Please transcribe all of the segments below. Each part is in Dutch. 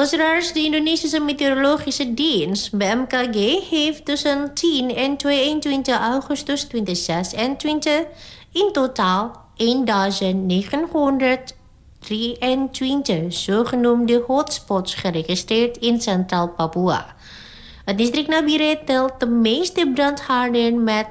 Luisteraars, de Indonesische Meteorologische Dienst, BMKG, heeft tussen 10 en 22 augustus 2026 in totaal 1923 zogenoemde hotspots geregistreerd in Centraal Papua. Het district Nabire telt de meeste brandhaarden met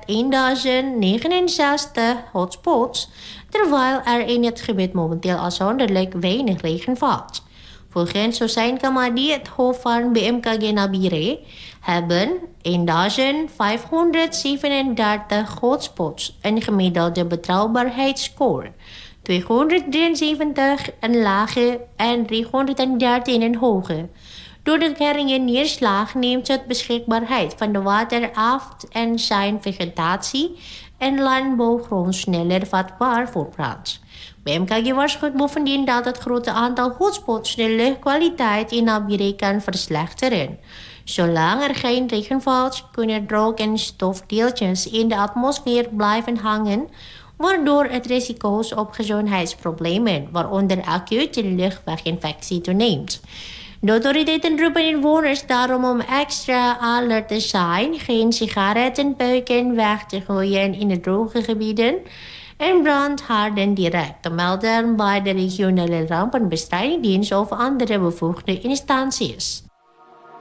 1069 hotspots, terwijl er in het gebied momenteel uitzonderlijk weinig regen valt. Volgens Hussein Kamadi, het hoofd van BMKG Nabire, hebben 1537 hotspots een gemiddelde betrouwbaarheidsscore, 273 een lage en 313 een hoge. Door de geringe neerslag neemt het beschikbaarheid van de water af en zijn vegetatie en landbouwgrond sneller vatbaar voor brand. BMKG waarschuwt bovendien dat het grote aantal hotspots de luchtkwaliteit in Nabire kan verslechteren. Zolang er geen regen valt, kunnen rook- en stofdeeltjes in de atmosfeer blijven hangen, waardoor het risico's op gezondheidsproblemen, waaronder acute luchtweginfectie, toeneemt. De autoriteiten roepen inwoners daarom om extra alert te zijn, geen sigarettenpeuken weg te gooien in de droge gebieden en brandhaarden direct te melden bij de regionale rampenbestrijdingdienst of andere bevoegde instanties.